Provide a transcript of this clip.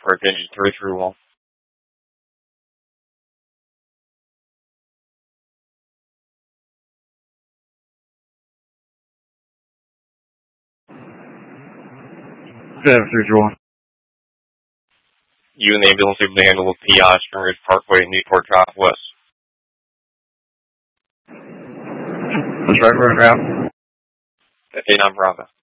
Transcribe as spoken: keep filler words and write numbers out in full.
for attention three three one. seven three three one. You and the ambulance able to handle P I Spring Ridge Parkway, Newport Drive West. That's right, we're out. F A nine Bravo.